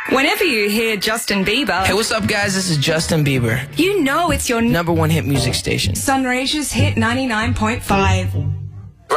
Whenever you hear Justin Bieber, Hey, what's up, guys? This is Justin Bieber. you know it's your #1 hit music station. Sunraysia's Hit 99.5.